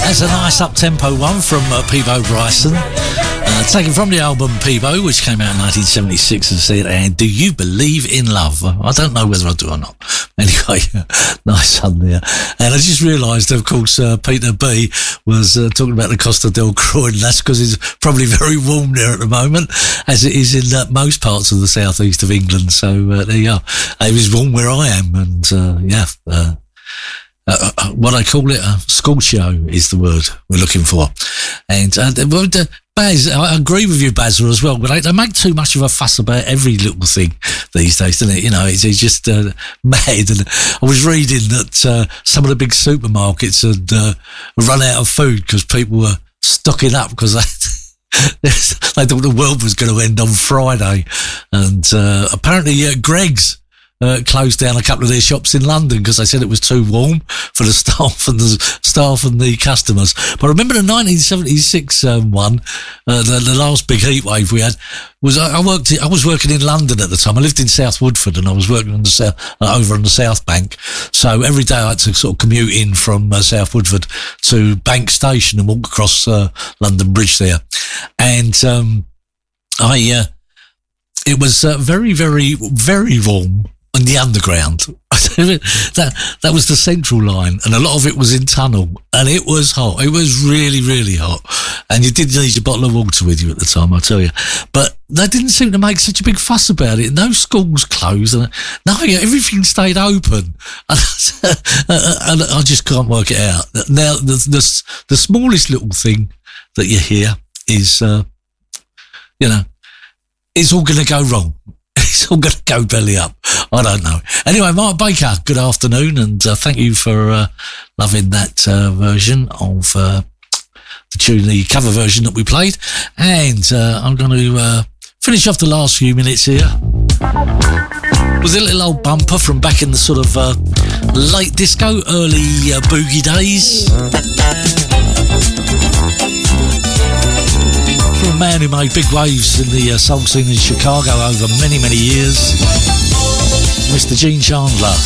That's a nice up-tempo one from Peabo Bryson, taken from the album Peabo, which came out in 1976, and said, "And do you believe in love?" I don't know whether I do or not. Anyway, nice one there. And I just realised, of course, Peter B was talking about the Costa del Croydon. That's because it's probably very warm there at the moment, as it is in most parts of the southeast of England. So there you are. It was warm where I am, and what I call it, a scorchio is the word we're looking for. And Baz, I agree with you, Bazza, as well, but they make too much of a fuss about every little thing these days, don't it? You know, it's just mad. And I was reading that some of the big supermarkets had run out of food because people were stocking up because they thought the world was going to end on Friday. And apparently Greggs closed down a couple of their shops in London because they said it was too warm for the staff and the customers. But I remember the 1976 one, the last big heat wave we had, was I was working in London at the time. I lived in South Woodford, and I was working on the over on the South Bank. So every day I had to sort of commute in from South Woodford to Bank Station and walk across London Bridge there. And it was very, very, very warm on the underground. that was the Central Line, and a lot of it was in tunnel, and it was hot. It was really, really hot, and you did need your bottle of water with you at the time, I tell you. But they didn't seem to make such a big fuss about it. No schools closed, and everything stayed open. And I just can't work it out. Now, the smallest little thing that you hear is, it's all going to go wrong. It's all going to go belly up. I don't know. Anyway, Mark Baker, good afternoon, and thank you for loving that version of the tune, the cover version that we played. And I'm going to finish off the last few minutes here with a little old bumper from back in the sort of late disco, early boogie days. From a man who made big waves in the soul scene in Chicago over many, many years, Mr. Gene Chandler.